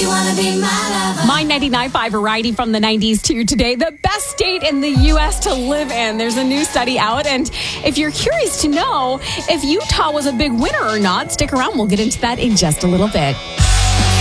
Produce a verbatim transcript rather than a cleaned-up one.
you wanna be my lover. My ninety-nine point five variety from the nineties to today. The best state in the U S to live in. There's a new study out. And if you're curious to know if Utah was a big winner or not, stick around. We'll get into that in just a little bit.